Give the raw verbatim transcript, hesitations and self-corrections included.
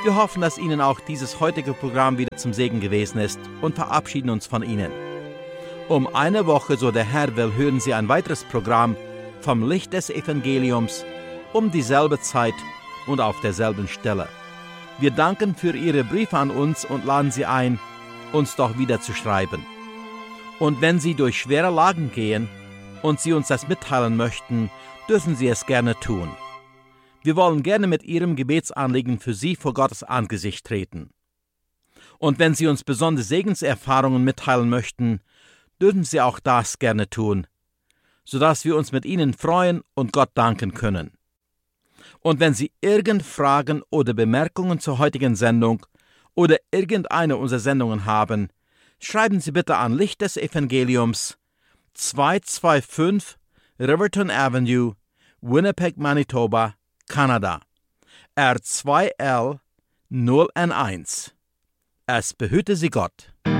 Wir hoffen, dass Ihnen auch dieses heutige Programm wieder zum Segen gewesen ist und verabschieden uns von Ihnen. Um eine Woche, so der Herr will, hören Sie ein weiteres Programm vom Licht des Evangeliums um dieselbe Zeit und auf derselben Stelle. Wir danken für Ihre Briefe an uns und laden Sie ein, uns doch wieder zu schreiben. Und wenn Sie durch schwere Lagen gehen und Sie uns das mitteilen möchten, dürfen Sie es gerne tun. Wir wollen gerne mit Ihrem Gebetsanliegen für Sie vor Gottes Angesicht treten. Und wenn Sie uns besondere Segenserfahrungen mitteilen möchten, dürfen Sie auch das gerne tun, sodass wir uns mit Ihnen freuen und Gott danken können. Und wenn Sie irgend Fragen oder Bemerkungen zur heutigen Sendung oder irgendeine unserer Sendungen haben, schreiben Sie bitte an Licht des Evangeliums, zweihunderfünfundzwanzig Riverton Avenue, Winnipeg, Manitoba, Kanada, R zwei L null N eins. Es behüte Sie Gott.